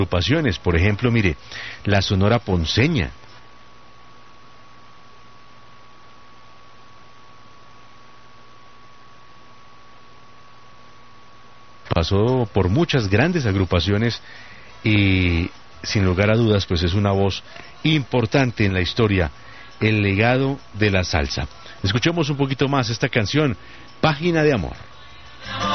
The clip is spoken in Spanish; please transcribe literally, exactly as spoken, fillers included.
agrupaciones, por ejemplo, mire, la Sonora Ponceña. Pasó por muchas grandes agrupaciones y sin lugar a dudas pues es una voz importante en la historia, el legado de la salsa. Escuchemos un poquito más esta canción, Página de Amor.